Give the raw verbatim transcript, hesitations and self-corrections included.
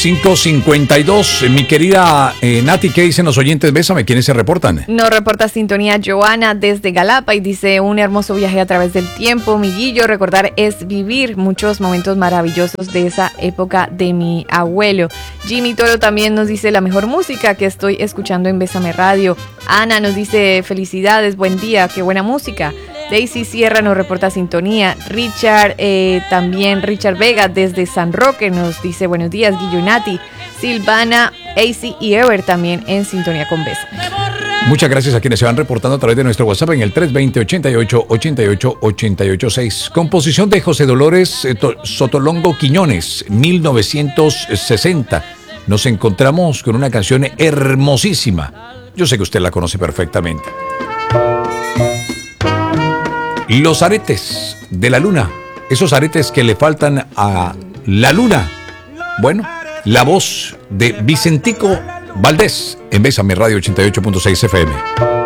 cinco cincuenta y dos. Mi querida eh, Nati, ¿qué dicen los oyentes? Bésame, ¿quiénes se reportan? Nos reporta sintonía Joana desde Galapa y dice: un hermoso viaje a través del tiempo, mi Guillo, recordar es vivir muchos momentos maravillosos de esa época de mi abuelo. Jimmy Toro también nos dice: la mejor música que estoy escuchando en Bésame Radio. Ana nos dice: felicidades, buen día, qué buena música. Daisy Sierra nos reporta sintonía. Richard, eh, también Richard Vega desde San Roque nos dice: buenos días, Guillo, Nati. Silvana, A C y Ever también en sintonía con Bésame. Muchas gracias a quienes se van reportando a través de nuestro WhatsApp en el tres dos cero, ochenta y ocho, ochenta y ocho, ochenta y ocho seis. Composición de José Dolores eh, Sotolongo Quiñones, mil novecientos sesenta. Nos encontramos con una canción hermosísima. Yo sé que usted la conoce perfectamente. Los aretes de la luna, esos aretes que le faltan a la luna. Bueno, la voz de Vicentico Valdés en Bésame Radio ochenta y ocho punto seis F M.